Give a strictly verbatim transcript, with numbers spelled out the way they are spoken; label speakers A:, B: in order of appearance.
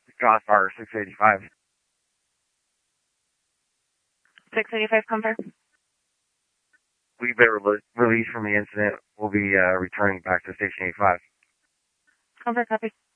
A: Crossbar six eighty-five.
B: six eighty-five, confirm.
A: We've been re released from the incident. We'll be uh, returning back to Station eighty-five.
B: Confirm, copy.